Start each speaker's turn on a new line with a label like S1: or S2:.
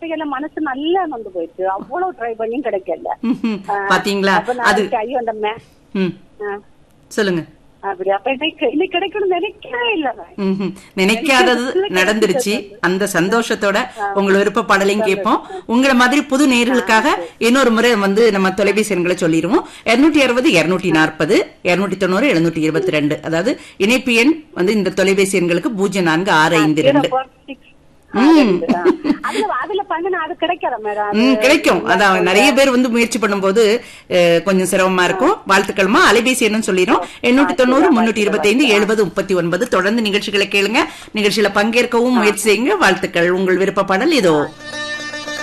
S1: பார்த்தீங்கன்னா மனசு நல்லா நொந்து போயிடுச்சு. அவ்வளவு ட்ரை பண்ணியும் கிடைக்கல.
S2: பாத்தீங்களா? அது
S1: ஐயோ அந்த
S2: சொல்லுங்க.
S1: அப்படி அப்ப இன்னைக்கு கிடைக்கணும்னு நினைக்கவே இல்ல.
S2: நினைக்காதது நடந்துருச்சு. அந்த சந்தோஷத்தோட உங்களை விருப்ப பாடலையும் கேட்போம். உங்களை மாதிரி புது நேயர்களுக்காக இன்னொரு முறை வந்து நம்ம தொலைபேசி எண்களை சொல்லிடுவோம். 260 240 290 722. அதாவது இணைப்பு எண் வந்து இந்த தொலைபேசி எண்களுக்கு 046552. கிடைக்கும். அதான் நிறைய பேர் வந்து முயற்சி பண்ணும்போது கொஞ்சம் சிரமமா இருக்கும். வாழ்த்துக்கள்மா. அலைபேசி என்னன்னு சொல்லிடும் 890 325 70 39. தொடர்ந்து நிகழ்ச்சிகளை கேளுங்க. நிகழ்ச்சியில பங்கேற்கவும் முயற்சி செய்யுங்க. வாழ்த்துக்கள். உங்கள் விருப்ப பாடல் இதோ.